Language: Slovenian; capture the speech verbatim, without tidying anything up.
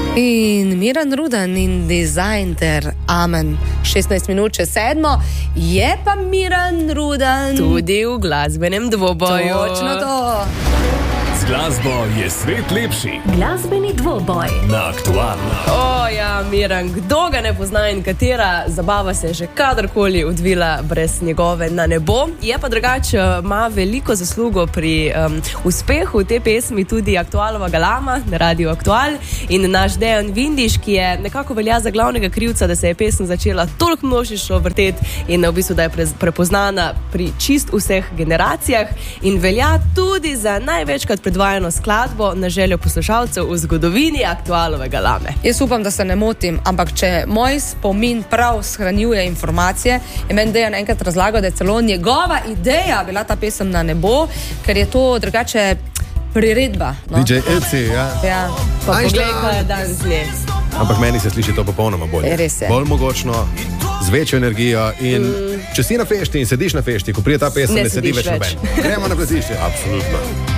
In Miran Rudan in Design ter Amen. šestnajst minut čez sedmo je pa Miran Rudan tudi v glasbenem dvoboju. Točno to. Z glasbo je svet lepši. Glasbeni dvoboj Na Aktualno. O ja, Miran, kdo ga ne pozna in katera zabava se je že kadarkoli odvila brez njegove na nebo. Je pa drugače, ima veliko zaslugo pri um, uspehu te pesmi tudi Aktualova Galama na Radio Aktual in naš Dejan Vindiš, ki je nekako velja za glavnega krivca, da se je pesem začela toliko množično vrteti in v bistvu, da je prepoznana pri čist vseh generacijah in velja tudi za največkrat predvajano skladbo na željo poslušalcev v zgodovini Aktualove Galame. Jaz upam, da se ne motim, ampak če moj spomin prav shranjuje informacije, je meni Dejan enkrat razlagal, da je celo njegova ideja bila ta pesem Na nebo, ker je to drugače priredba. No? D J Eci, ja. Ja. Pa poglej, kaj je danes z nje. Ampak meni se sliši to popolnoma bolje. Res je. Bolj mogočno, z večjo energijo in mm. če si na fešti in sediš na fešti, ko prije ta pesem, ne, ne sedi več noben. Gremo na plesišče. Absolutno.